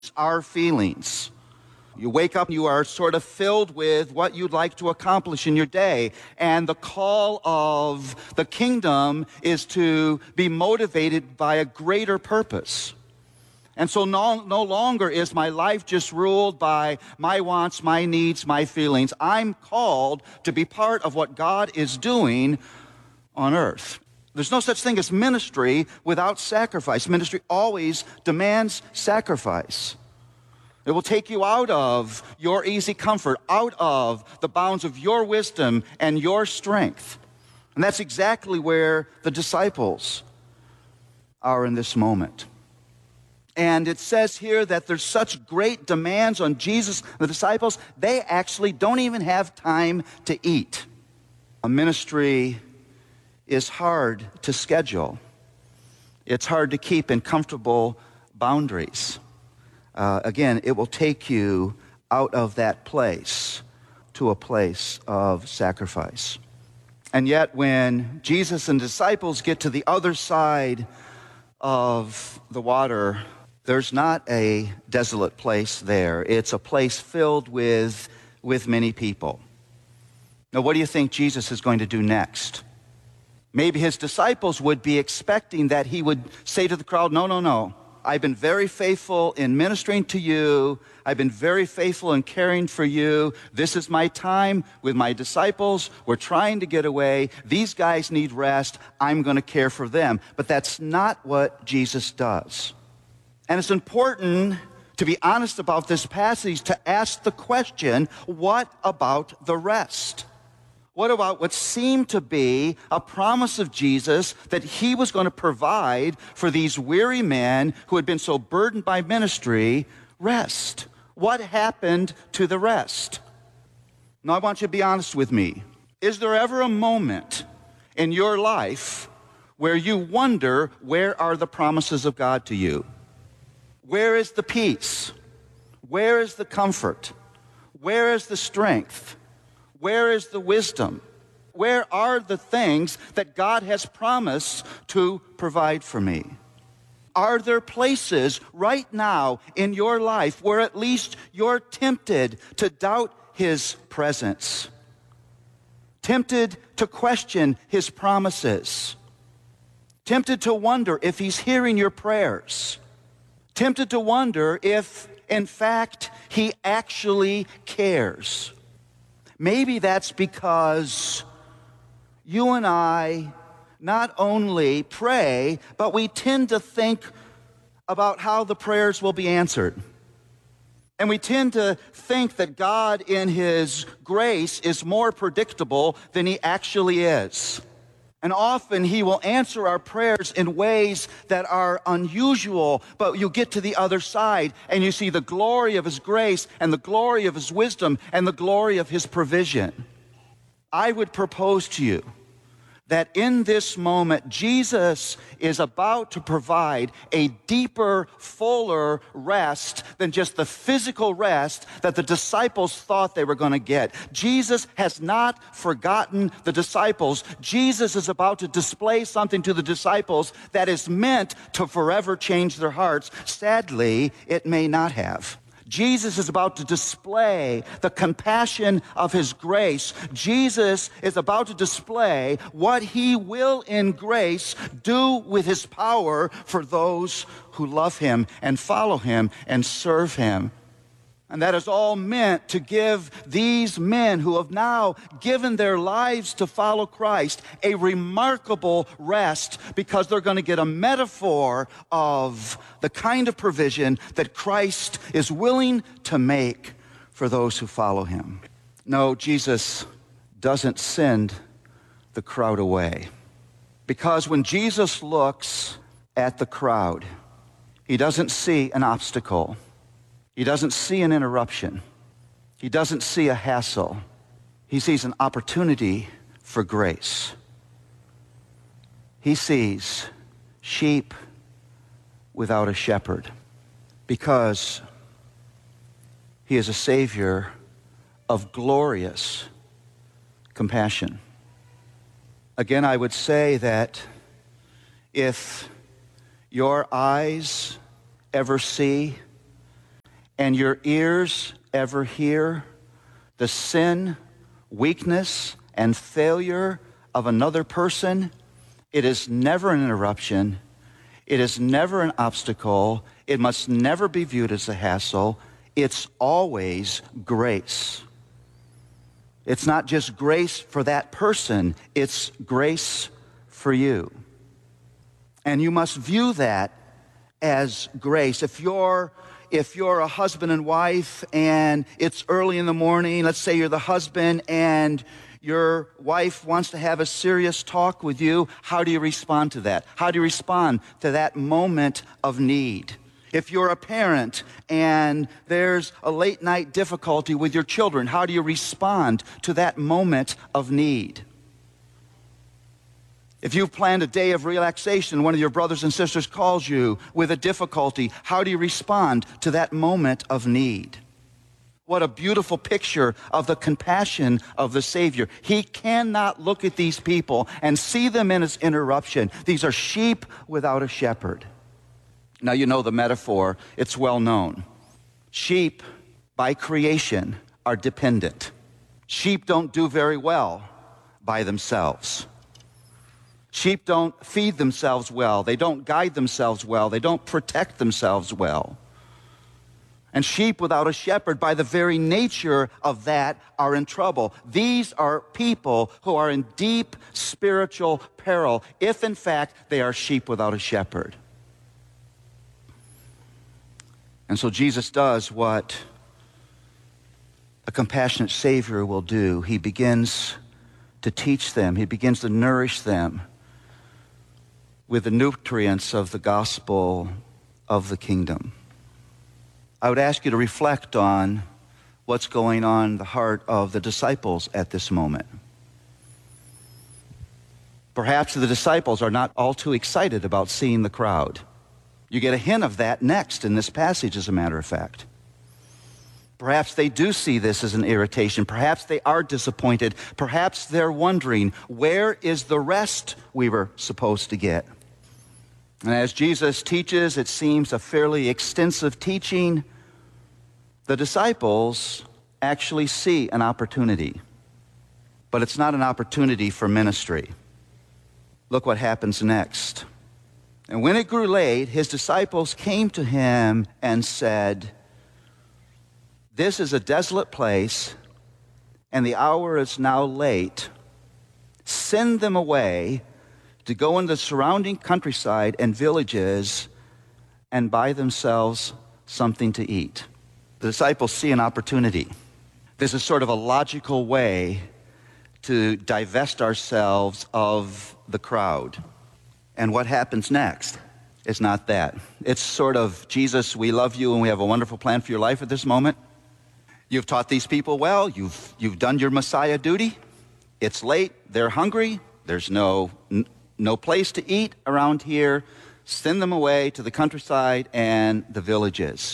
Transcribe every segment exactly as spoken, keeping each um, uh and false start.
our feelings. You wake up, you are sort of filled with what you'd like to accomplish in your day. And the call of the kingdom is to be motivated by a greater purpose. And so no, no longer is my life just ruled by my wants, my needs, my feelings. I'm called to be part of what God is doing on earth. There's no such thing as ministry without sacrifice. Ministry always demands sacrifice. It will take you out of your easy comfort, out of the bounds of your wisdom and your strength. And that's exactly where the disciples are in this moment. And it says here that there's such great demands on Jesus and the disciples, they actually don't even have time to eat. A ministry is hard to schedule. It's hard to keep in comfortable boundaries. Uh, again, it will take you out of that place to a place of sacrifice. And yet when Jesus and disciples get to the other side of the water, there's not a desolate place there. It's a place filled with, with many people. Now, what do you think Jesus is going to do next? Maybe his disciples would be expecting that he would say to the crowd, no, no, no. I've been very faithful in ministering to you. I've been very faithful in caring for you. This is my time with my disciples. We're trying to get away. These guys need rest. I'm going to care for them. But that's not what Jesus does. And it's important to be honest about this passage, to ask the question, what about the rest? What about what seemed to be a promise of Jesus that he was going to provide for these weary men who had been so burdened by ministry, rest? What happened to the rest? Now, I want you to be honest with me. Is there ever a moment in your life where you wonder, where are the promises of God to you? Where is the peace? Where is the comfort? Where is the strength? Where is the wisdom? Where are the things that God has promised to provide for me? Are there places right now in your life where at least you're tempted to doubt his presence? Tempted to question his promises? Tempted to wonder if he's hearing your prayers? Tempted to wonder if, in fact, he actually cares? Maybe that's because you and I not only pray, but we tend to think about how the prayers will be answered. And we tend to think that God in his grace is more predictable than he actually is. And often he will answer our prayers in ways that are unusual, but you get to the other side and you see the glory of his grace and the glory of his wisdom and the glory of his provision. I would propose to you that in this moment, Jesus is about to provide a deeper, fuller rest than just the physical rest that the disciples thought they were going to get. Jesus has not forgotten the disciples. Jesus is about to display something to the disciples that is meant to forever change their hearts. Sadly, it may not have. Jesus is about to display the compassion of his grace. Jesus is about to display what he will in grace do with his power for those who love him and follow him and serve him. And that is all meant to give these men who have now given their lives to follow Christ a remarkable rest, because they're going to get a metaphor of the kind of provision that Christ is willing to make for those who follow him. No, Jesus doesn't send the crowd away, because when Jesus looks at the crowd, he doesn't see an obstacle. He doesn't see an interruption. He doesn't see a hassle. He sees an opportunity for grace. He sees sheep without a shepherd, because he is a Savior of glorious compassion. Again, I would say that if your eyes ever see and your ears ever hear the sin, weakness, and failure of another person, it is never an interruption. It is never an obstacle. It must never be viewed as a hassle. It's always grace. It's not just grace for that person. It's grace for you. And you must view that as grace. If you're if you're a husband and wife and it's early in the morning, let's say you're the husband and your wife wants to have a serious talk with you, how do you respond to that? How do you respond to that moment of need? If you're a parent and there's a late night difficulty with your children, how do you respond to that moment of need? If you've planned a day of relaxation, one of your brothers and sisters calls you with a difficulty, how do you respond to that moment of need? What a beautiful picture of the compassion of the Savior. He cannot look at these people and see them in as interruption. These are sheep without a shepherd. Now you know the metaphor, it's well known. Sheep, by creation, are dependent. Sheep don't do very well by themselves. Sheep don't feed themselves well. They don't guide themselves well. They don't protect themselves well. And sheep without a shepherd, by the very nature of that, are in trouble. These are people who are in deep spiritual peril, if in fact they are sheep without a shepherd. And so Jesus does what a compassionate Savior will do. He begins to teach them. He begins to nourish them with the nutrients of the gospel of the kingdom. I would ask you to reflect on what's going on in the heart of the disciples at this moment. Perhaps the disciples are not all too excited about seeing the crowd. You get a hint of that next in this passage, as a matter of fact. Perhaps they do see this as an irritation. Perhaps they are disappointed. Perhaps they're wondering, where is the rest we were supposed to get? And as Jesus teaches, it seems a fairly extensive teaching, the disciples actually see an opportunity. But it's not an opportunity for ministry. Look what happens next. And when it grew late, his disciples came to him and said, "This is a desolate place, and the hour is now late. Send them away to go into the surrounding countryside and villages and buy themselves something to eat." The disciples see an opportunity. This is sort of a logical way to divest ourselves of the crowd. And what happens next is not that. It's sort of, Jesus, we love you and we have a wonderful plan for your life at this moment. You've taught these people well. You've, you've done your Messiah duty. It's late. They're hungry. There's no... N- No place to eat around here. Send them away to the countryside and the villages.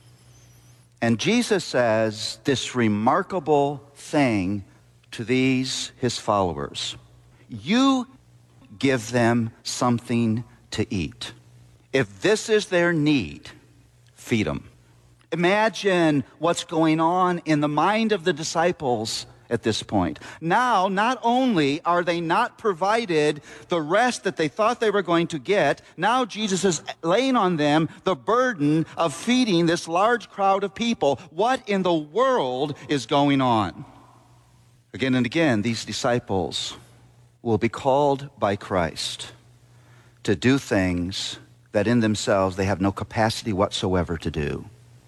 And Jesus says this remarkable thing to these, his followers. You give them something to eat. If this is their need, feed them. Imagine what's going on in the mind of the disciples at this point. Now, not only are they not provided the rest that they thought they were going to get, now Jesus is laying on them the burden of feeding this large crowd of people. What in the world is going on? Again and again, these disciples will be called by Christ to do things that in themselves they have no capacity whatsoever to do,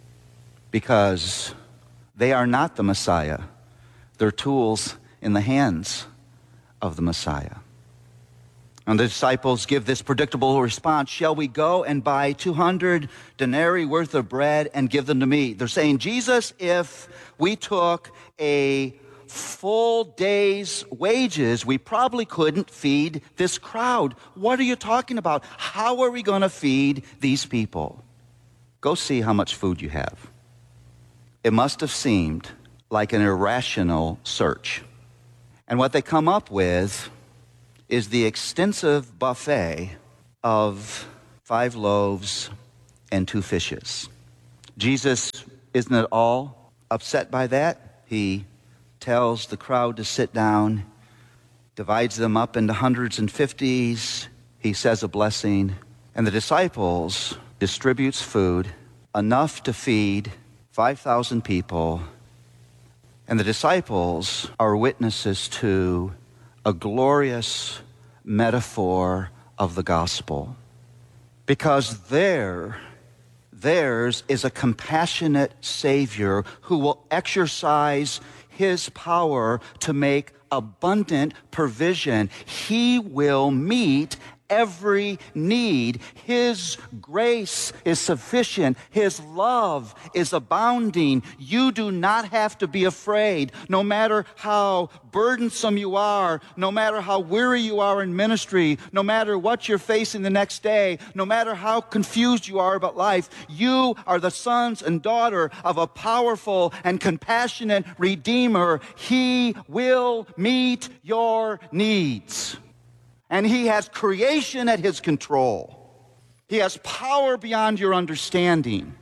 because they are not the Messiah. They're tools in the hands of the Messiah. And the disciples give this predictable response, "Shall we go and buy two hundred denarii worth of bread and give them to me?" They're saying, "Jesus, if we took a full day's wages, we probably couldn't feed this crowd. What are you talking about? How are we going to feed these people? Go see how much food you have." It must have seemed like an irrational search. And what they come up with is the extensive buffet of five loaves and two fishes. Jesus isn't at all upset by that. He tells the crowd to sit down, divides them up into hundreds and fifties. He says a blessing, and the disciples distributes food, enough to feed five thousand people. And the disciples are witnesses to a glorious metaphor of the gospel. Because there, theirs is a compassionate Savior who will exercise his power to make abundant provision. He will meet every need. His grace is sufficient. His love is abounding. You do not have to be afraid. No matter how burdensome you are, no matter how weary you are in ministry, no matter what you're facing the next day, no matter how confused you are about life, you are the sons and daughter of a powerful and compassionate Redeemer. He will meet your needs. And he has creation at his control. He has power beyond your understanding.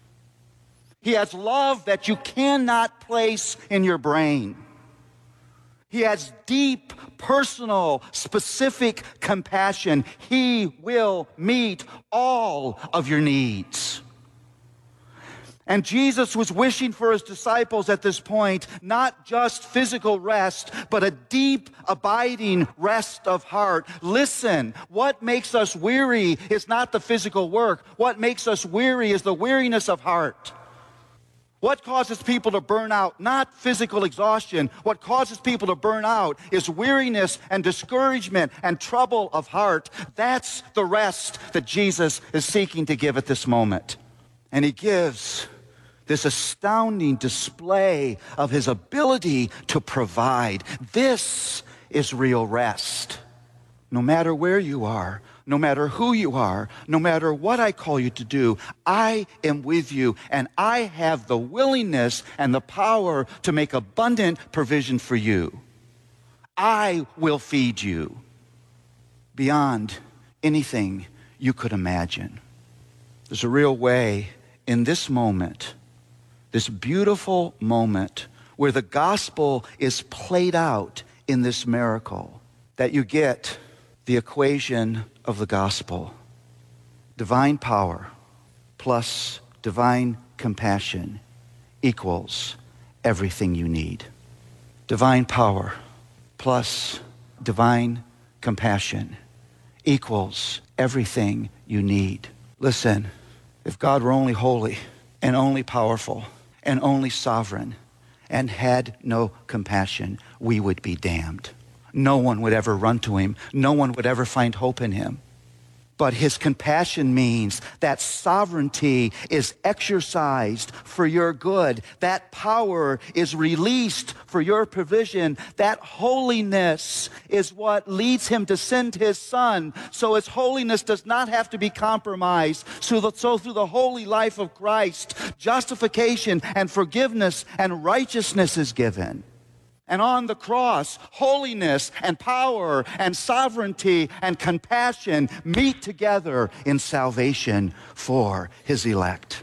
He has love that you cannot place in your brain. He has deep, personal, specific compassion. He will meet all of your needs. And Jesus was wishing for his disciples at this point, not just physical rest, but a deep, abiding rest of heart. Listen, what makes us weary is not the physical work. What makes us weary is the weariness of heart. What causes people to burn out? Not physical exhaustion. What causes people to burn out is weariness and discouragement and trouble of heart. That's the rest that Jesus is seeking to give at this moment. And he gives this astounding display of his ability to provide. This is real rest. No matter where you are, no matter who you are, no matter what I call you to do, I am with you, and I have the willingness and the power to make abundant provision for you. I will feed you beyond anything you could imagine. There's a real way in this moment, this beautiful moment where the gospel is played out in this miracle, that you get the equation of the gospel. Divine power plus divine compassion equals everything you need. Divine power plus divine compassion equals everything you need. Listen, if God were only holy and only powerful and only sovereign and had no compassion, we would be damned. No one would ever run to him. No one would ever find hope in him. But his compassion means that sovereignty is exercised for your good. That power is released for your provision. That holiness is what leads him to send his son. So his holiness does not have to be compromised. So, that, so through the holy life of Christ, justification and forgiveness and righteousness is given. And on the cross, holiness and power and sovereignty and compassion meet together in salvation for his elect.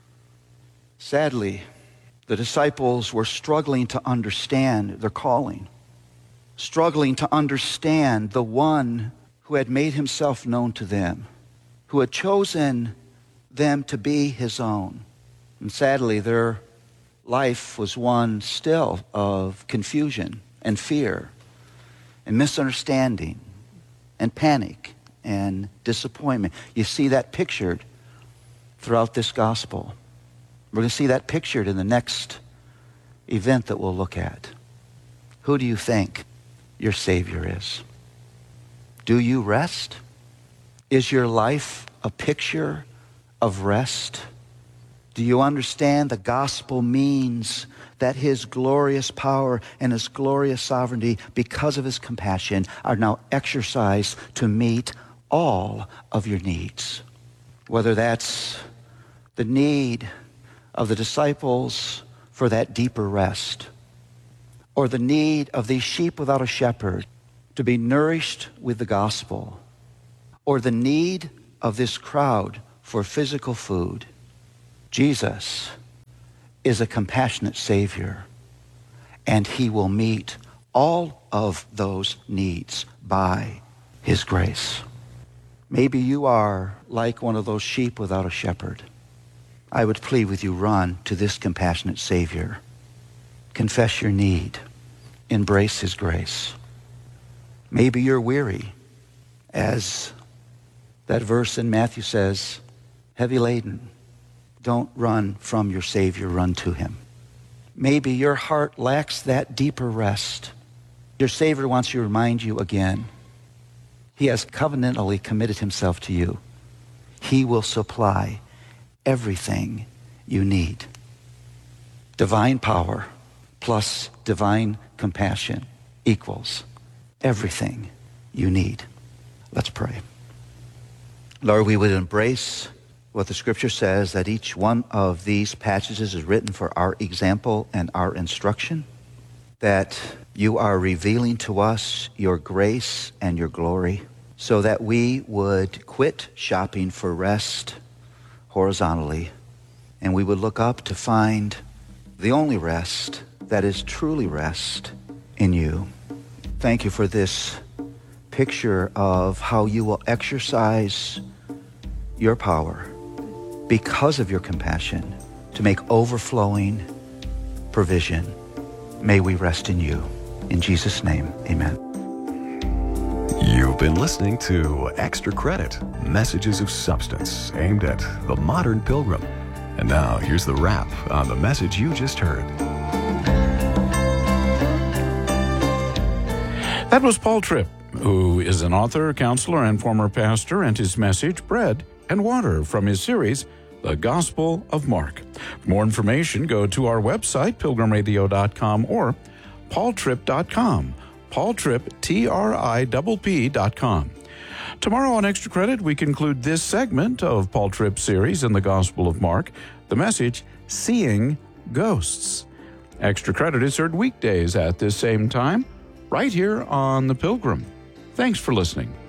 Sadly, the disciples were struggling to understand their calling, struggling to understand the one who had made himself known to them, who had chosen them to be his own. And sadly, their life was one still of confusion and fear and misunderstanding and panic and disappointment. You see that pictured throughout this gospel. We're going to see that pictured in the next event that we'll look at. Who do you think your Savior is? Do you rest? Is your life a picture of rest? Do you understand the gospel means that his glorious power and his glorious sovereignty, because of his compassion, are now exercised to meet all of your needs? Whether that's the need of the disciples for that deeper rest, or the need of these sheep without a shepherd to be nourished with the gospel, or the need of this crowd for physical food, Jesus is a compassionate Savior, and he will meet all of those needs by his grace. Maybe you are like one of those sheep without a shepherd. I would plead with you, run to this compassionate Savior. Confess your need. Embrace his grace. Maybe you're weary, as that verse in Matthew says, heavy laden. Don't run from your Savior, run to him. Maybe your heart lacks that deeper rest. Your Savior wants to remind you again. He has covenantally committed himself to you. He will supply everything you need. Divine power plus divine compassion equals everything you need. Let's pray. Lord, we would embrace what the scripture says, that each one of these passages is written for our example and our instruction, that you are revealing to us your grace and your glory so that we would quit shopping for rest horizontally, and we would look up to find the only rest that is truly rest in you. Thank you for this picture of how you will exercise your power because of your compassion to make overflowing provision. May we rest in you. In Jesus' name, amen. You've been listening to Extra Credit, Messages of Substance, aimed at the modern pilgrim. And now, here's the wrap on the message you just heard. That was Paul Tripp, who is an author, counselor, and former pastor, and his message, Bread and Water, from his series, The Gospel of Mark. For more information, go to our website, pilgrim radio dot com, or paul tripp dot com. Paul Tripp, T R I P P dot com. Tomorrow on Extra Credit, we conclude this segment of Paul Tripp's series in the Gospel of Mark, the message, Seeing Ghosts. Extra Credit is heard weekdays at this same time, right here on The Pilgrim. Thanks for listening.